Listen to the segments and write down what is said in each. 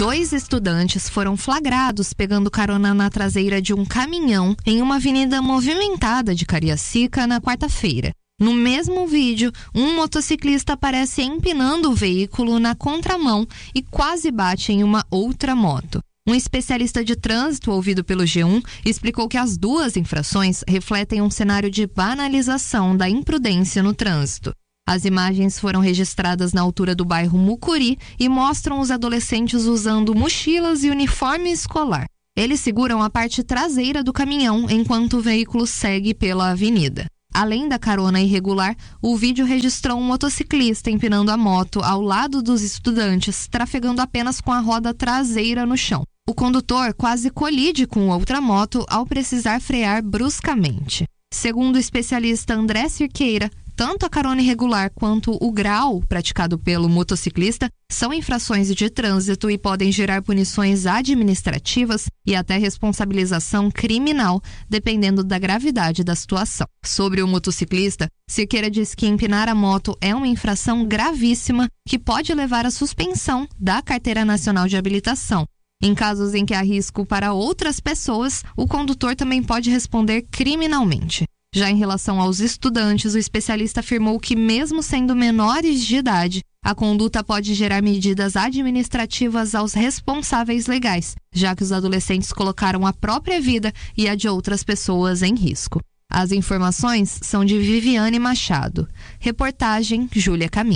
2 estudantes foram flagrados pegando carona na traseira de um caminhão em uma avenida movimentada de Cariacica na quarta-feira. No mesmo vídeo, um motociclista aparece empinando o veículo na contramão e quase bate em uma outra moto. Um especialista de trânsito ouvido pelo G1 explicou que as 2 infrações refletem um cenário de banalização da imprudência no trânsito. As imagens foram registradas na altura do bairro Mucuri e mostram os adolescentes usando mochilas e uniforme escolar. Eles seguram a parte traseira do caminhão enquanto o veículo segue pela avenida. Além da carona irregular, o vídeo registrou um motociclista empinando a moto ao lado dos estudantes, trafegando apenas com a roda traseira no chão. O condutor quase colide com outra moto ao precisar frear bruscamente. Segundo o especialista André Cirqueira, tanto a carona irregular quanto o grau praticado pelo motociclista são infrações de trânsito e podem gerar punições administrativas e até responsabilização criminal, dependendo da gravidade da situação. Sobre o motociclista, Cirqueira diz que empinar a moto é uma infração gravíssima que pode levar à suspensão da Carteira Nacional de Habilitação. Em casos em que há risco para outras pessoas, o condutor também pode responder criminalmente. Já em relação aos estudantes, o especialista afirmou que, mesmo sendo menores de idade, a conduta pode gerar medidas administrativas aos responsáveis legais, já que os adolescentes colocaram a própria vida e a de outras pessoas em risco. As informações são de Viviane Machado. Reportagem Júlia Camim.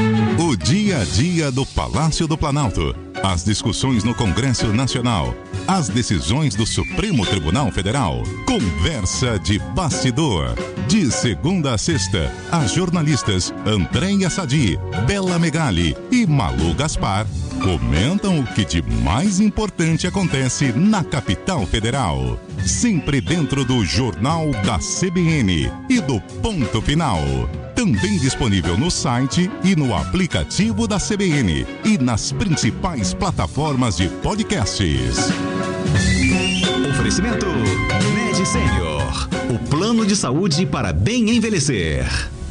O dia a dia do Palácio do Planalto. As discussões no Congresso Nacional. As decisões do Supremo Tribunal Federal. Conversa de bastidor. De segunda a sexta, as jornalistas Andréia Sadi, Bela Megali e Malu Gaspar comentam o que de mais importante acontece na capital federal. Sempre dentro do Jornal da CBN e do Ponto Final. Também disponível no site e no aplicativo da CBN e nas principais plataformas de podcasts. Oferecimento Med Senior, o plano de saúde para bem envelhecer.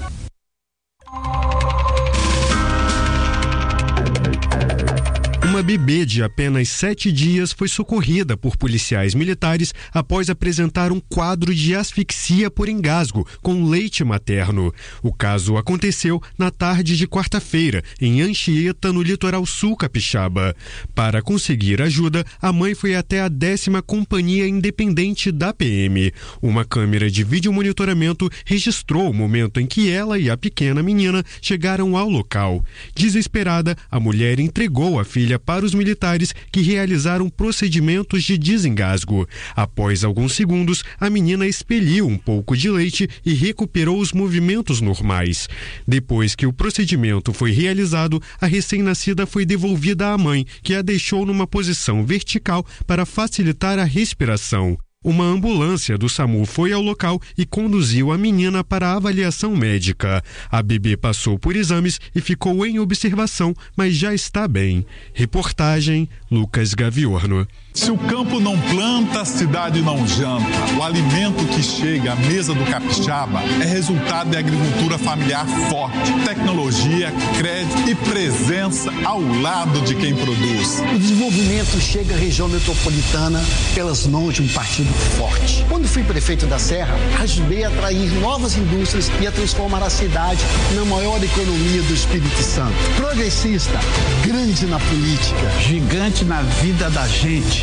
Uma bebê de apenas 7 dias foi socorrida por policiais militares após apresentar um quadro de asfixia por engasgo com leite materno. O caso aconteceu na tarde de quarta-feira, em Anchieta, no litoral sul capixaba. Para conseguir ajuda, a mãe foi até a 10ª Companhia Independente da PM. Uma câmera de videomonitoramento registrou o momento em que ela e a pequena menina chegaram ao local. Desesperada, a mulher entregou a filha para os militares, que realizaram procedimentos de desengasgo. Após alguns segundos, a menina expeliu um pouco de leite e recuperou os movimentos normais. Depois que o procedimento foi realizado, a recém-nascida foi devolvida à mãe, que a deixou numa posição vertical para facilitar a respiração. Uma ambulância do SAMU foi ao local e conduziu a menina para a avaliação médica. A bebê passou por exames e ficou em observação, mas já está bem. Reportagem Lucas Gaviorno. Se o campo não planta, a cidade não janta. O alimento que chega à mesa do capixaba é resultado de agricultura familiar forte, tecnologia, crédito e presença ao lado de quem produz. O desenvolvimento chega à região metropolitana pelas mãos de um partido forte. Quando fui prefeito da Serra, ajudei a atrair novas indústrias e a transformar a cidade na maior economia do Espírito Santo. Progressista, grande na política, gigante na vida da gente.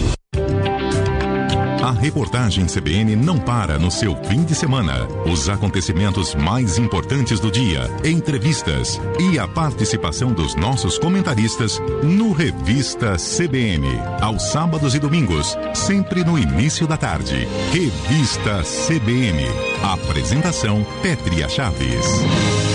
A reportagem CBN não para no seu fim de semana. Os acontecimentos mais importantes do dia, entrevistas e a participação dos nossos comentaristas no Revista CBN. Aos sábados e domingos, sempre no início da tarde. Revista CBN. Apresentação Pétria Chaves.